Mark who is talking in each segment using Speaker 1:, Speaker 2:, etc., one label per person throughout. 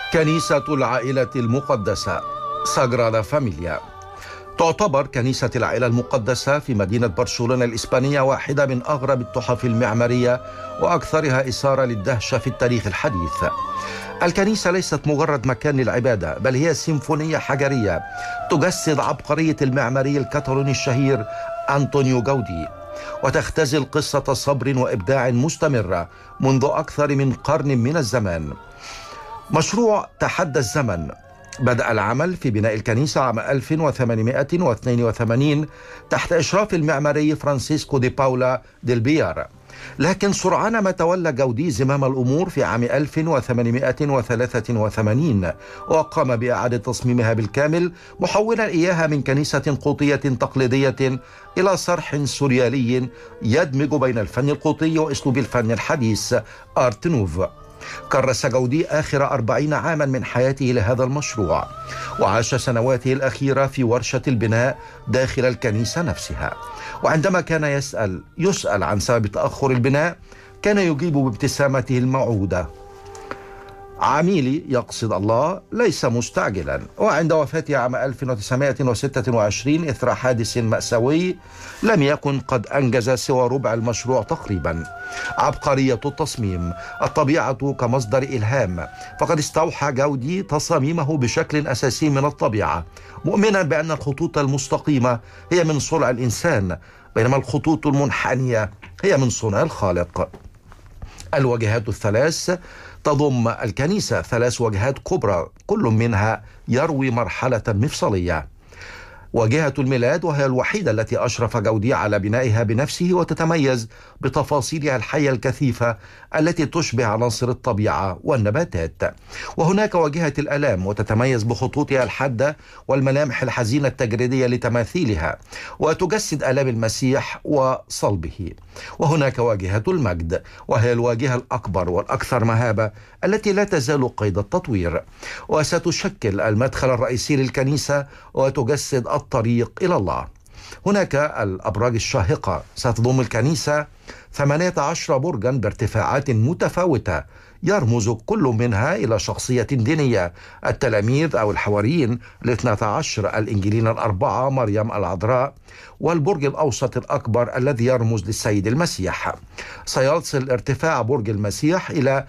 Speaker 1: كنيسة العائلة المقدسة ساغرادا فاميليا. تعتبر كنيسة العائلة المقدسة في مدينة برشلونة الإسبانية واحدة من أغرب التحف المعمارية وأكثرها إثارة للدهشة في التاريخ الحديث. الكنيسة ليست مجرد مكان للعبادة، بل هي سيمفونية حجرية تجسد عبقرية المعماري الكتالوني الشهير أنطونيو جاودي، وتختزل قصة صبر وإبداع مستمرة منذ أكثر من قرن من الزمان. مشروع تحدى الزمن بدأ العمل في بناء الكنيسة عام 1882 تحت إشراف المعماري فرانسيسكو دي باولا ديل بيار، لكن سرعان ما تولى جاودي زمام الأمور في عام 1883 وقام بإعادة تصميمها بالكامل، محولا إياها من كنيسة قوطية تقليدية إلى صرح سوريالي يدمج بين الفن القوطي وأسلوب الفن الحديث آرت نوف. كرس جاودي آخر 40 عاما من حياته لهذا المشروع، وعاش سنواته الأخيرة في ورشة البناء داخل الكنيسة نفسها. وعندما كان يسأل عن سبب تأخر البناء، كان يجيب بابتسامته الموعودة: عميلي يقصد الله ليس مستعجلا. وعند وفاته عام 1926 إثر حادث مأساوي، لم يكن قد أنجز سوى ربع المشروع تقريبا. عبقرية التصميم، الطبيعة كمصدر إلهام، فقد استوحى جاودي تصاميمه بشكل أساسي من الطبيعة، مؤمنا بأن الخطوط المستقيمة هي من صنع الإنسان، بينما الخطوط المنحنية هي من صنع الخالق. الواجهات الثلاث تضم الكنيسة 3 واجهات كبرى، كل منها يروي مرحلة مفصلية. واجهة الميلاد، وهي الوحيدة التي أشرف جاودي على بنائها بنفسه، وتتميز بتفاصيلها الحية الكثيفة التي تشبه عناصر الطبيعة والنباتات. وهناك واجهة الآلام، وتتميز بخطوطها الحادة والملامح الحزينة التجريدية لتماثيلها، وتجسد آلام المسيح وصلبه. وهناك واجهة المجد، وهي الواجهة الأكبر والأكثر مهابة التي لا تزال قيد التطوير، وستشكل المدخل الرئيسي للكنيسة وتجسد الطريق إلى الله. هناك الأبراج الشاهقة، ستضم الكنيسة 18 برجا بارتفاعات متفاوتة، يرمز كل منها إلى شخصية دينية: التلاميذ أو الحواريين ال12، الإنجيلين ال4، مريم العذراء، والبرج الأوسط الأكبر الذي يرمز للسيد المسيح. سيصل ارتفاع برج المسيح إلى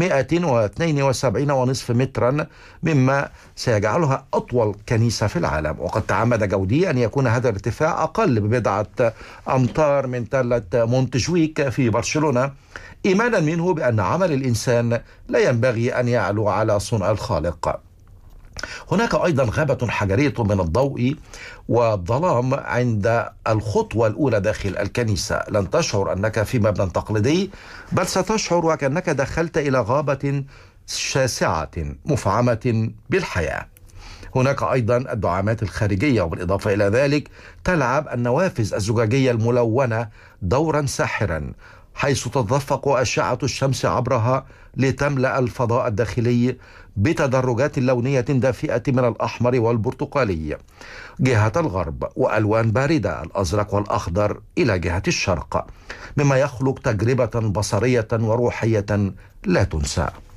Speaker 1: 172.5 مترا، مما سيجعلها أطول كنيسة في العالم. وقد تعمد جاودي أن يكون هذا الارتفاع أقل ببضعة أمتار من تلة مونتجويك في برشلونة، إيمانا منه بأن عمل الإنسان لا ينبغي أن يعلو على صنع الخالق. هناك أيضا غابة حجرية من الضوء والظلام عند الخطوة الأولى داخل الكنيسة. لن تشعر أنك في مبنى تقليدي، بل ستشعر وكأنك دخلت إلى غابة شاسعة مفعمة بالحياة. هناك أيضا الدعامات الخارجية، وبالإضافة إلى ذلك تلعب النوافذ الزجاجية الملونة دورا ساحرا، حيث تتدفق أشعة الشمس عبرها لتملأ الفضاء الداخلي بتدرجات لونية دافئة من الأحمر والبرتقالي جهة الغرب، وألوان باردة الأزرق والأخضر إلى جهة الشرق، مما يخلق تجربة بصرية وروحية لا تنسى.